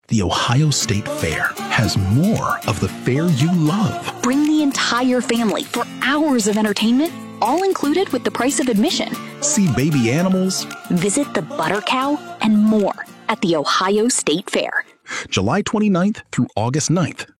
The Ohio State Fair has more of the fair you love. Bring the entire family for hours of entertainment, all included with the price of admission. See baby animals, Visit the Butter Cow, and more at the Ohio State Fair. July 29th through August 9th.